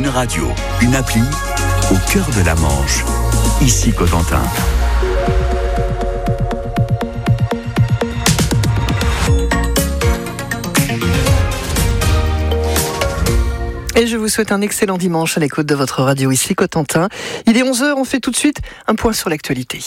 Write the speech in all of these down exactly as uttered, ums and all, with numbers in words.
radio, une appli au cœur de la Manche. Ici Cotentin. Et je vous souhaite un excellent dimanche à l'écoute de votre radio ici Cotentin. Il est onze heures, on fait tout de suite un point sur l'actualité.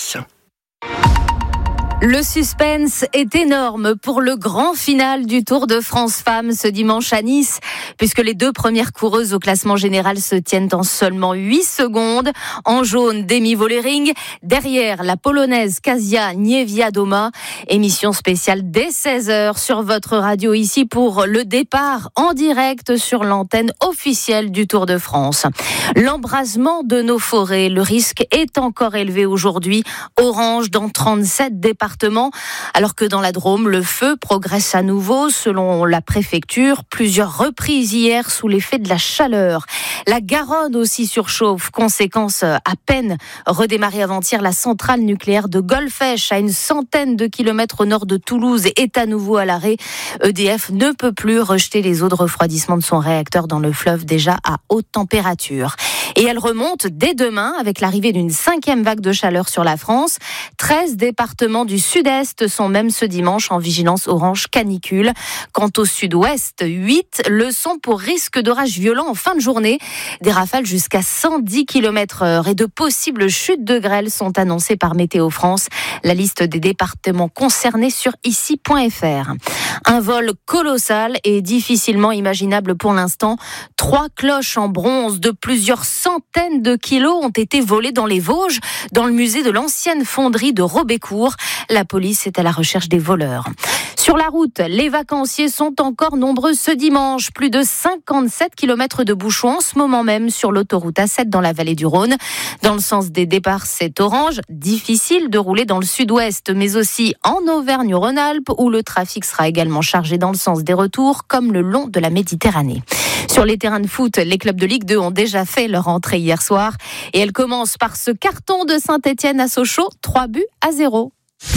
Le suspense est énorme pour le grand final du Tour de France Femmes ce dimanche à Nice, puisque les deux premières coureuses au classement général se tiennent en seulement huit secondes. En jaune, Demi Vollering. Derrière, la polonaise Kasia Niewiadoma. Émission spéciale dès seize heures sur votre radio ici pour le départ en direct sur l'antenne officielle du Tour de France. L'embrasement de nos forêts, le risque est encore élevé aujourd'hui. Orange dans trente-sept départements. Alors que dans la Drôme, le feu progresse à nouveau selon la préfecture. Plusieurs reprises hier sous l'effet de la chaleur. La Garonne aussi surchauffe. Conséquence, à peine redémarrée avant-hier, la centrale nucléaire de Golfech, à une centaine de kilomètres au nord de Toulouse, est à nouveau à l'arrêt. E D F ne peut plus rejeter les eaux de refroidissement de son réacteur dans le fleuve déjà à haute température. Et elle remonte dès demain avec l'arrivée d'une cinquième vague de chaleur sur la France. treize départements du sud-est sont même ce dimanche en vigilance orange canicule. Quant au sud-ouest, huit le sont pour risque d'orage violent en fin de journée. Des rafales jusqu'à cent dix kilomètres heure et de possibles chutes de grêle sont annoncées par Météo France. La liste des départements concernés sur ici point f r. Un vol colossal et difficilement imaginable pour l'instant. Trois cloches en bronze de plusieurs centaines de kilos ont été volées dans les Vosges, dans le musée de l'ancienne fonderie de Robécourt. La police est à la recherche des voleurs. Sur la route, les vacanciers sont encore nombreux ce dimanche. Plus de cinquante-sept kilomètres de bouchons en ce moment même sur l'autoroute A sept dans la vallée du Rhône. Dans le sens des départs, c'est orange. Difficile de rouler dans le sud-ouest, mais aussi en Auvergne-Rhône-Alpes, où le trafic sera également chargé dans le sens des retours, comme le long de la Méditerranée. Sur les terrains de foot, les clubs de Ligue deux ont déjà fait leur entrée hier soir. Et elle commence par ce carton de Saint-Étienne à Sochaux, trois buts à zéro.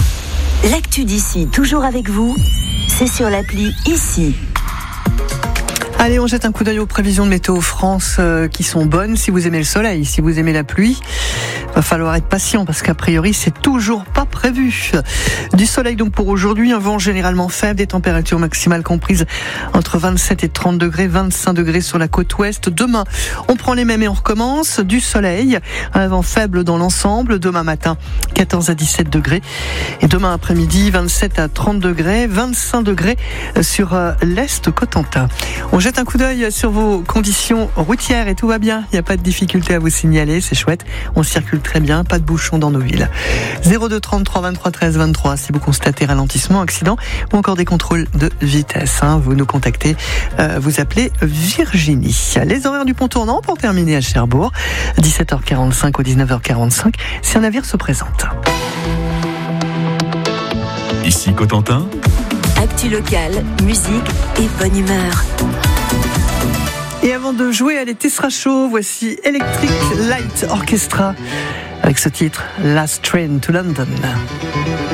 L'actu d'ici, toujours avec vous, c'est sur l'appli Ici. Allez, on jette un coup d'œil aux prévisions de Météo France euh, qui sont bonnes. Si vous aimez le soleil, si vous aimez la pluie, va falloir être patient parce qu'a priori, c'est toujours pas prévu. Du soleil donc pour aujourd'hui, un vent généralement faible, des températures maximales comprises entre vingt-sept et trente degrés, vingt-cinq degrés sur la côte ouest. Demain, on prend les mêmes et on recommence. Du soleil, un vent faible dans l'ensemble. Demain matin, quatorze à dix-sept degrés. Et demain après-midi, vingt-sept à trente degrés, vingt-cinq degrés sur euh, l'est Cotentin. On jette un coup d'œil sur vos conditions routières et tout va bien. Il n'y a pas de difficulté à vous signaler, c'est chouette. On circule très bien, pas de bouchons dans nos villes. zéro deux trente-trois vingt-trois treize vingt-trois si vous constatez ralentissement, accident ou encore des contrôles de vitesse. Hein. Vous nous contactez, euh, vous appelez Virginie. Les horaires du pont tournant pour terminer à Cherbourg, dix-sept heures quarante-cinq au dix-neuf heures quarante-cinq, si un navire se présente. Ici Cotentin. Actu locale, musique et bonne humeur. Et avant de jouer à l'été sera chaud, voici Electric Light Orchestra avec ce titre Last Train to London.